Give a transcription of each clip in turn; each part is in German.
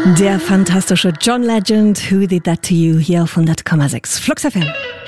Der fantastische John Legend, Who Did That To You, hier auf 100,6 Flux FM.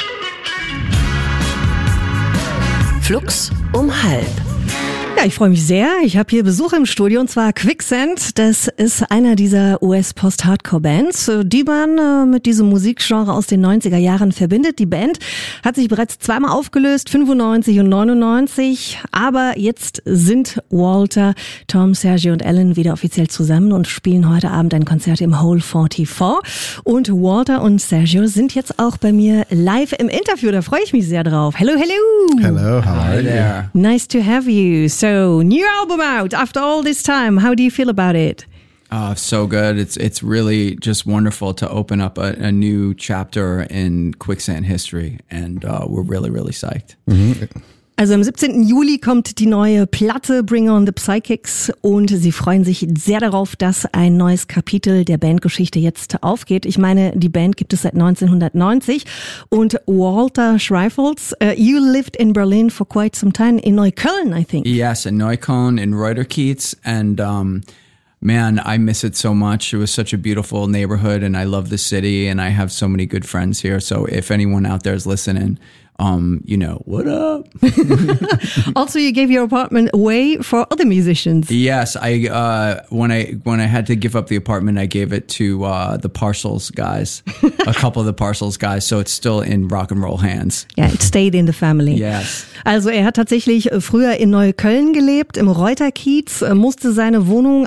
Flux um halb. Ja, ich freue mich sehr. Ich habe hier Besuch im Studio und zwar Quicksand. Das ist einer dieser US-Post-Hardcore-Bands, die man mit diesem Musikgenre aus den 90er Jahren verbindet. Die Band hat sich bereits zweimal aufgelöst, 95 und 99. Aber jetzt sind Walter, Tom, Sergio und Alan wieder offiziell zusammen und spielen heute Abend ein Konzert im Hole 44. Und Walter und Sergio sind jetzt auch bei mir live im Interview. Da freue ich mich sehr drauf. Hello, hello. Hello, how are you? Nice to have you. So, new album out after all this time. How do you feel about it? So good. It's really just wonderful to open up a new chapter in Quicksand history, and we're really, really psyched. Mm-hmm. Also am 17. Juli kommt die neue Platte Bring On The Psychics und sie freuen sich sehr darauf, dass ein neues Kapitel der Bandgeschichte jetzt aufgeht. Ich meine, die Band gibt es seit 1990 und Walter Schreifels, you lived in Berlin for quite some time, in Neukölln, I think. Yes, in Neukölln, in Reuterkiez, and man, I miss it so much. It was such a beautiful neighborhood, and I love the city, and I have so many good friends here. So if anyone out there is listening, what up? Also, you gave your apartment away for other musicians. Yes, when I had to give up the apartment, I gave it to the Parcels guys, a couple of the Parcels guys. So it's still in rock and roll hands. Yeah, it stayed in the family. Yes. Also er hat tatsächlich früher in Neukölln gelebt, im Reuterkiez, musste seine Wohnung